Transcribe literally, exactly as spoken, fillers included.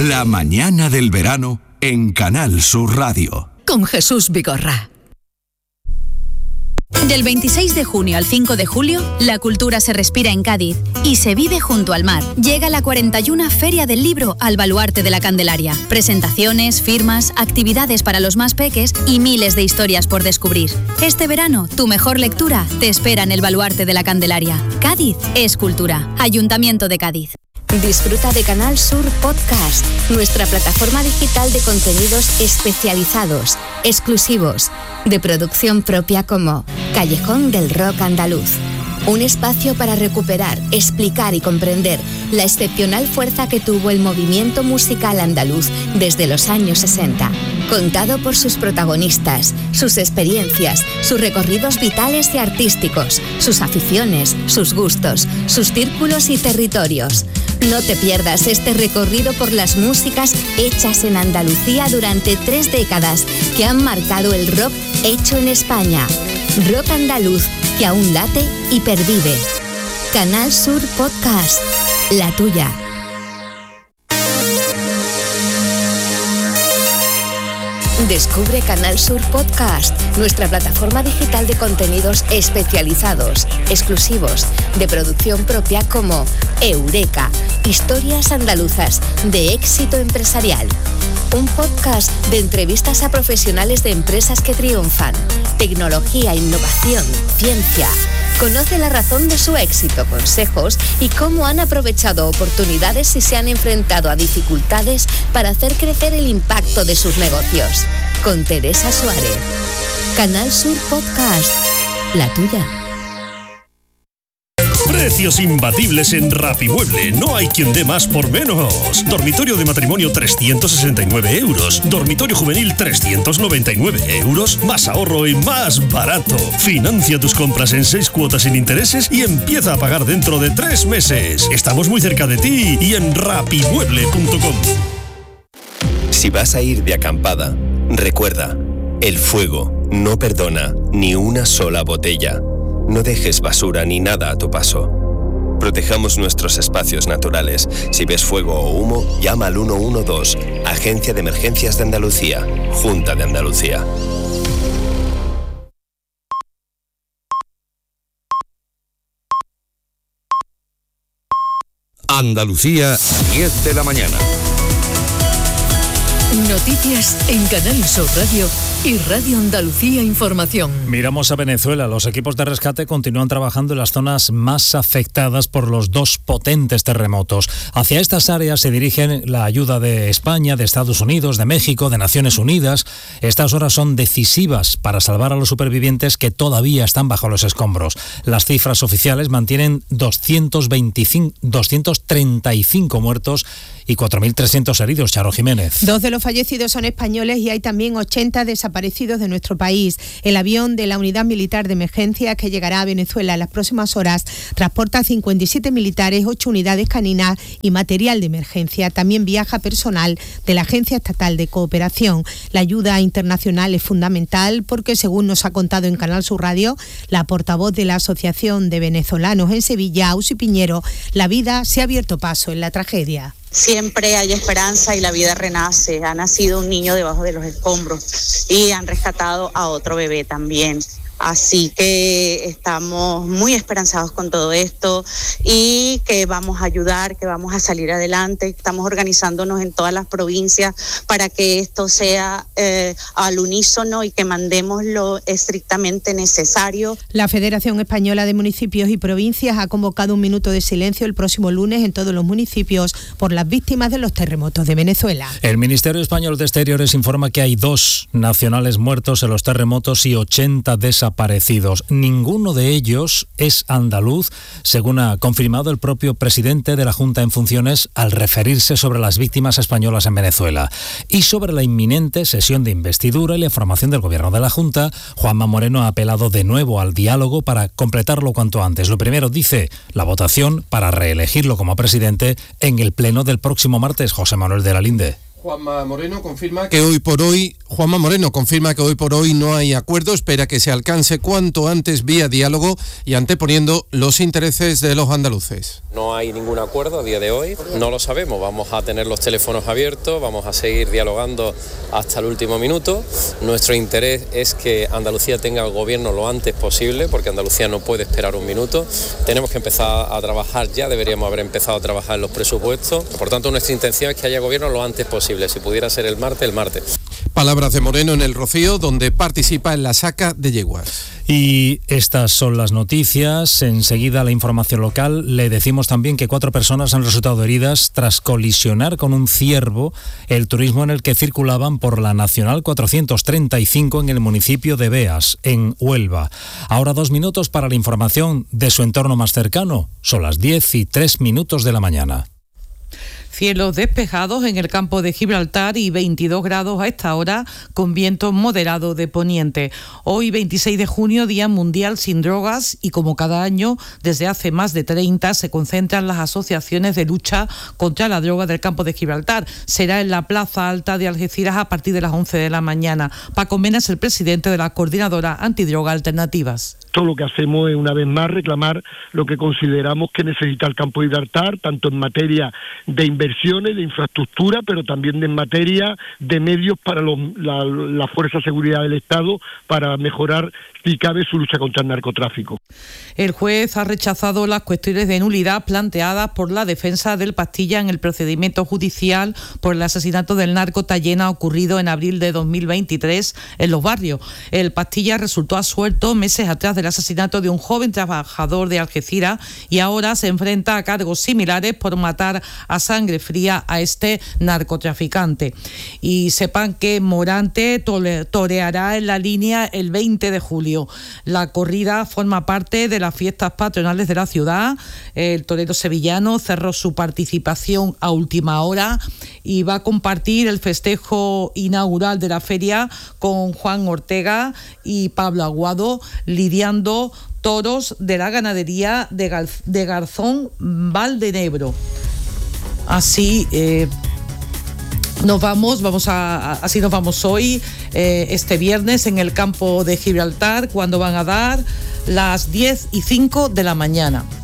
La mañana del verano en Canal Sur Radio. Con Jesús Vigorra. Del veintiséis de junio al cinco de julio, la cultura se respira en Cádiz y se vive junto al mar. Llega la cuarenta y una Feria del Libro al Baluarte de la Candelaria. Presentaciones, firmas, actividades para los más peques y miles de historias por descubrir. Este verano, tu mejor lectura te espera en el Baluarte de la Candelaria. Cádiz es cultura. Ayuntamiento de Cádiz. Disfruta de Canal Sur Podcast, nuestra plataforma digital de contenidos especializados, exclusivos, de producción propia como Callejón del Rock Andaluz. Un espacio para recuperar, explicar y comprender la excepcional fuerza que tuvo el movimiento musical andaluz desde los años sesenta. Contado por sus protagonistas, sus experiencias, sus recorridos vitales y artísticos, sus aficiones, sus gustos, sus círculos y territorios. No te pierdas este recorrido por las músicas hechas en Andalucía durante tres décadas que han marcado el rock hecho en España. Rock andaluz que aún late y pervive. Canal Sur Podcast, la tuya. Descubre Canal Sur Podcast, nuestra plataforma digital de contenidos especializados, exclusivos, de producción propia como Eureka, historias andaluzas de éxito empresarial. Un podcast de entrevistas a profesionales de empresas que triunfan, tecnología, innovación, ciencia. Conoce la razón de su éxito, consejos y cómo han aprovechado oportunidades y se han enfrentado a dificultades para hacer crecer el impacto de sus negocios. Con Teresa Suárez. Canal Sur Podcast, la tuya. Precios imbatibles en Rapimueble. No hay quien dé más por menos. Dormitorio de matrimonio trescientos sesenta y nueve euros. Dormitorio juvenil trescientos noventa y nueve euros. Más ahorro y más barato. Financia tus compras en seis cuotas sin intereses y empieza a pagar dentro de tres meses. Estamos muy cerca de ti y en rapimueble punto com. Si vas a ir de acampada, recuerda, el fuego no perdona ni una sola botella. No dejes basura ni nada a tu paso. Protejamos nuestros espacios naturales. Si ves fuego o humo, llama al uno uno dos, Agencia de Emergencias de Andalucía, Junta de Andalucía. Andalucía, diez de la mañana. Noticias en Canal Sur Radio y Radio Andalucía Información. Miramos a Venezuela. Los equipos de rescate continúan trabajando en las zonas más afectadas por los dos potentes terremotos. Hacia estas áreas se dirigen la ayuda de España, de Estados Unidos, de México, de Naciones Unidas. Estas horas son decisivas para salvar a los supervivientes que todavía están bajo los escombros. Las cifras oficiales mantienen doscientos veinticinco, doscientos treinta y cinco muertos y cuatro mil trescientos heridos. Charo Jiménez. Dos de los fallecidos son españoles y hay también ochenta desaparecidos de nuestro país. El avión de la Unidad Militar de Emergencia que llegará a Venezuela en las próximas horas transporta cincuenta y siete militares, ocho unidades caninas y material de emergencia. También viaja personal de la Agencia Estatal de Cooperación. La ayuda internacional es fundamental porque, según nos ha contado en Canal Sur Radio la portavoz de la Asociación de Venezolanos en Sevilla, Ausi Piñero, la vida se ha abierto paso en la tragedia. Siempre hay esperanza y la vida renace. Ha nacido un niño debajo de los escombros y han rescatado a otro bebé también. Así que estamos muy esperanzados con todo esto y que vamos a ayudar, que vamos a salir adelante. Estamos organizándonos en todas las provincias para que esto sea eh, al unísono y que mandemos lo estrictamente necesario. La Federación Española de Municipios y Provincias ha convocado un minuto de silencio el próximo lunes en todos los municipios por las víctimas de los terremotos de Venezuela. El Ministerio Español de Exteriores informa que hay dos nacionales muertos en los terremotos y ochenta desaparecidos. Parecidos. Ninguno de ellos es andaluz, según ha confirmado el propio presidente de la Junta en funciones al referirse sobre las víctimas españolas en Venezuela. Y sobre la inminente sesión de investidura y la formación del gobierno de la Junta, Juanma Moreno ha apelado de nuevo al diálogo para completarlo cuanto antes. Lo primero, dice, la votación para reelegirlo como presidente en el pleno del próximo martes. José Manuel de la Linde. Juanma Moreno confirma que hoy por hoy, Juanma Moreno confirma que hoy por hoy no hay acuerdo, espera que se alcance cuanto antes vía diálogo y anteponiendo los intereses de los andaluces. No hay ningún acuerdo a día de hoy, no lo sabemos, vamos a tener los teléfonos abiertos, vamos a seguir dialogando hasta el último minuto. Nuestro interés es que Andalucía tenga el gobierno lo antes posible, porque Andalucía no puede esperar un minuto. Tenemos que empezar a trabajar ya, deberíamos haber empezado a trabajar en los presupuestos. Por tanto, nuestra intención es que haya gobierno lo antes posible. Si pudiera ser el martes, el martes. Palabras de Moreno en el Rocío, donde participa en la saca de yeguas. Y estas son las noticias. Enseguida la información local. Le decimos también que cuatro personas han resultado heridas tras colisionar con un ciervo el turismo en el que circulaban por la Nacional cuatrocientos treinta y cinco en el municipio de Beas, en Huelva. Ahora dos minutos para la información de su entorno más cercano. Son las diez y tres minutos de la mañana. Cielos despejados en el campo de Gibraltar y veintidós grados a esta hora con viento moderado de poniente. Hoy, veintiséis de junio, Día Mundial sin Drogas, y como cada año, desde hace más de treinta, se concentran las asociaciones de lucha contra la droga del campo de Gibraltar. Será en la Plaza Alta de Algeciras a partir de las once de la mañana. Paco Mena es el presidente de la Coordinadora Antidroga Alternativas. Todo lo que hacemos es, una vez más, reclamar lo que consideramos que necesita el campo de Gibraltar, tanto en materia de inversiones, de infraestructura, pero también en materia de medios para los, la, la Fuerza de Seguridad del Estado para mejorar, si cabe, su lucha contra el narcotráfico. El juez ha rechazado las cuestiones de nulidad planteadas por la defensa del Pastilla en el procedimiento judicial por el asesinato del narco Tallena ocurrido en abril de dos mil veintitrés en Los Barrios. El Pastilla resultó absuelto meses atrás del asesinato de un joven trabajador de Algeciras y ahora se enfrenta a cargos similares por matar a sangre fría a este narcotraficante. Y sepan que Morante tole, toreará en la línea el veinte de julio. La corrida forma parte de las fiestas patronales de la ciudad. El torero sevillano cerró su participación a última hora y va a compartir el festejo inaugural de la feria con Juan Ortega y Pablo Aguado, lidiando toros de la ganadería de, Gal- de Garzón Valdenebro. Así eh, nos vamos, vamos a, así nos vamos hoy, eh, este viernes en el campo de Gibraltar, cuando van a dar las diez y cinco de la mañana.